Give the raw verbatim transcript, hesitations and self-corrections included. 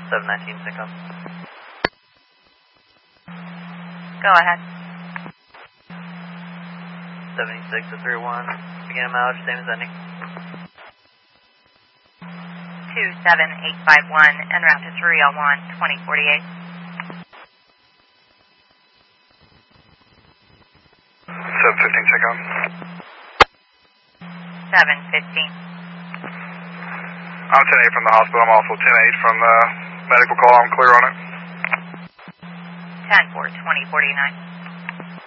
seven nineteen pickup. Go ahead. seventy-six to three one. Beginning mileage, same as ending. two seven eight five one, en route to three oh one, twenty forty-eight. seven fifteen, check out. seven fifteen. I'm ten eight from the hospital. I'm also ten eight from the medical call. I'm clear on it. ten four, twenty forty-nine.